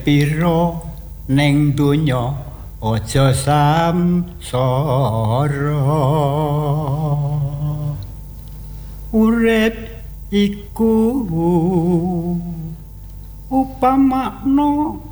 piro ning donya aja samsara urip iku upamakna